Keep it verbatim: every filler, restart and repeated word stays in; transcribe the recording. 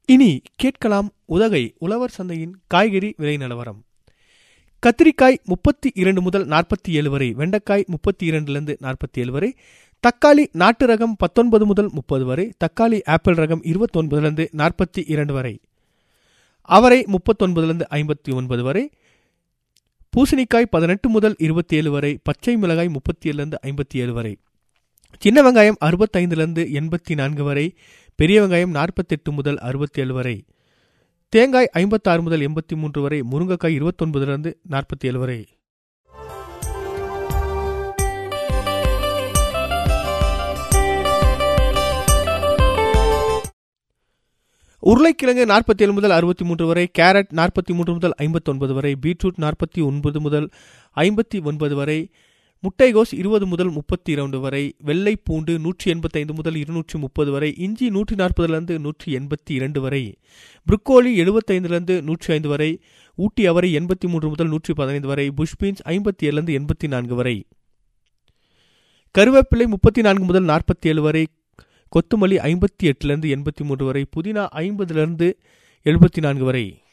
இனி கேட்கலாம் உதகை உழவர் சந்தையின் காய்கறி விலை நிலவரம். கத்திரிக்காய் முப்பத்தி இரண்டு முதல் நாற்பத்தி ஏழு வரை, வெண்டைக்காய் முப்பத்தி இரண்டுலேருந்து நாற்பத்தி ஏழு வரை, தக்காளி நாட்டு ரகம் பத்தொன்பது முதல் முப்பது வரை, தக்காளி ஆப்பிள் ரகம் இருபத்தி ஒன்பதுலேருந்து நாற்பத்தி இரண்டு வரை, அவரை முப்பத்தொன்பதுலேருந்து ஐம்பத்தி ஒன்பது வரை, பூசணிக்காய் பதினெட்டு முதல் இருபத்தி ஏழு வரை, பச்சை மிளகாய் முப்பத்தி ஏழுலேருந்து ஐம்பத்தி ஏழு வரை, சின்ன வெங்காயம் அறுபத்தைந்துலேருந்து எண்பத்தி நான்கு வரை, பெரிய வெங்காயம் நாற்பத்தெட்டு முதல் அறுபத்தி ஏழு வரை, தேங்காய் ஐம்பத்தாறு முதல் எண்பத்தி மூன்று வரை, முருங்கைக்காய் இருபத்தி ஒன்பதுலேருந்து நாற்பத்தி ஏழு வரை. உருளைக்கிழங்கு நாற்பத்தி ஏழு முதல் அறுபத்தி மூன்று வரை, கேரட் நாற்பத்தி மூன்று முதல் ஐம்பத்தி ஒன்பது வரை, பீட்ரூட் நாற்பத்தி ஒன்பது முதல் ஐம்பத்தி ஒன்பது வரை, முட்டைகோஸ் இருபது முதல் முப்பத்தி இரண்டு வரை, வெள்ளை பூண்டு நூற்றி எண்பத்தைந்து முதல் இருநூற்றி முப்பது வரை, இஞ்சி நூற்றி நாற்பதுலேருந்து நூற்றி எண்பத்தி இரண்டு வரை, புரோக்கோலி எழுபத்தைந்துலேருந்து நூற்றி ஐந்து வரை, ஊட்டி அவரை எண்பத்தி மூன்று முதல் நூற்றி பதினைந்து வரை, புஷ் பீன்ஸ் ஐம்பத்தி ஏழுலேருந்து எண்பத்தி நான்கு வரை, கருவேப்பிலை முப்பத்தி நான்கு முதல் நாற்பத்தி ஏழு வரை, கொத்துமல்லி ஐம்பத்தி எட்டுலேருந்து எண்பத்தி மூன்று வரை, புதினா ஐம்பதுலேருந்து எழுபத்தி நான்கு வரை.